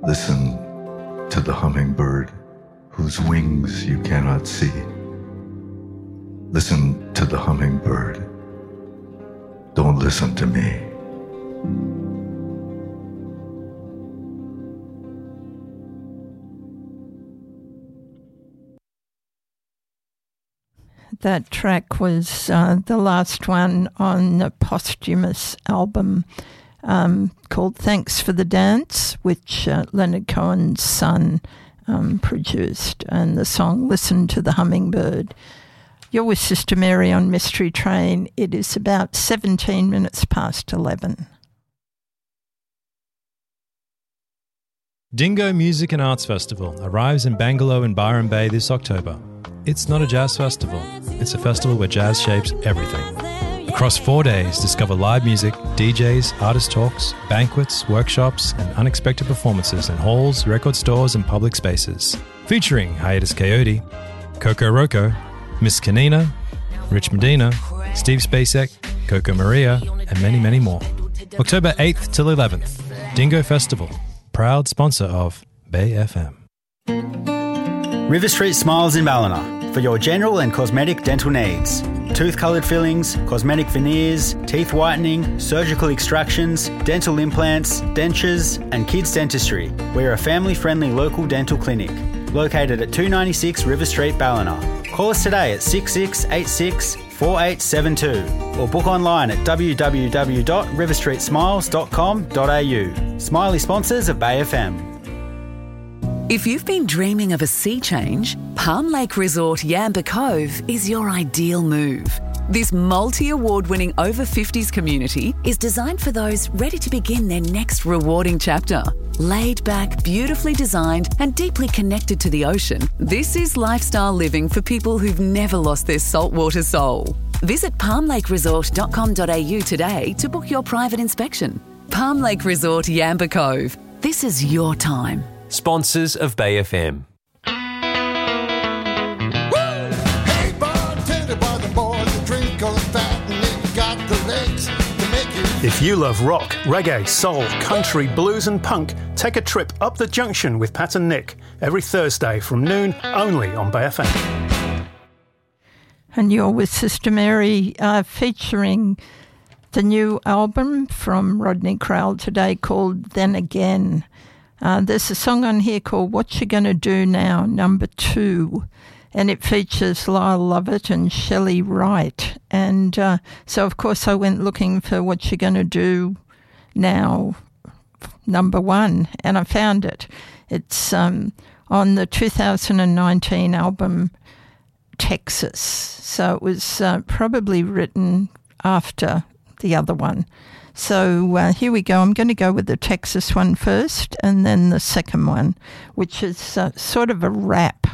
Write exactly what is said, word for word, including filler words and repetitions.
Listen to the hummingbird whose wings you cannot see. Listen to the hummingbird. Don't listen to me. That track was uh, the last one on the posthumous album um, called Thanks for the Dance, which uh, Leonard Cohen's son um, produced, and the song Listen to the Hummingbird. You're with Sister Mary on Mystery Train. It is about seventeen minutes past eleven. Dingo Music and Arts Festival arrives in Bangalore in Byron Bay this October. It's not a jazz festival, it's a festival where jazz shapes everything. Across four days, discover live music, D Js, artist talks, banquets, workshops, and unexpected performances in halls, record stores, and public spaces. Featuring Hiatus Coyote, Coco Roco, Miss Kanina, Rich Medina, Steve Spacek, Coco Maria, and many, many more. October eighth till eleventh, Dingo Festival, proud sponsor of Bay F M. River Street Smiles in Ballina for your general and cosmetic dental needs. Tooth-coloured fillings, cosmetic veneers, teeth whitening, surgical extractions, dental implants, dentures and kids dentistry. We're a family-friendly local dental clinic located at two ninety-six River Street, Ballina. Call us today at six six eight six, four eight seven two or book online at w w w dot river street smiles dot com dot a u. Smiley sponsors of Bay F M. If you've been dreaming of a sea change, Palm Lake Resort Yamba Cove is your ideal move. This multi-award-winning over fifties community is designed for those ready to begin their next rewarding chapter. Laid back, beautifully designed and deeply connected to the ocean, this is lifestyle living for people who've never lost their saltwater soul. Visit palm lake resort dot com dot a u today to book your private inspection. Palm Lake Resort Yamba Cove. This is your time. Sponsors of Bay F M. If you love rock, reggae, soul, country, blues and punk, take a trip up the junction with Pat and Nick every Thursday from noon only on Bay F M. And you're with Sister Mary uh, featuring the new album from Rodney Crowell today called Then Again. Uh, there's a song on here called What You Gonna Do Now, number two, and it features Lyle Lovett and Shelley Wright. And uh, so, of course, I went looking for What You Gonna Do Now, number one, and I found it. It's um, on the two thousand nineteen album Texas, so it was uh, probably written after the other one. So uh, here we go. I'm going to go with the Texas one first and then the second one, which is uh, sort of a rap.